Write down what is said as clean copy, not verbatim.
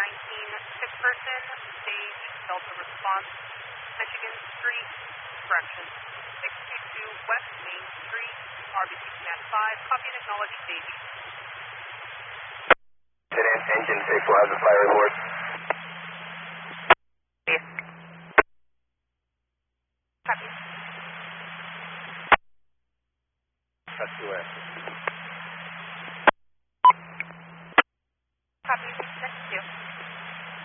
sick person, stage Delta response, Michigan Street, correction, 622 West Main Street, RBC Command 5, copy and acknowledge stage. Engine 6 will have the fire report. Yes. Copy. That's the way.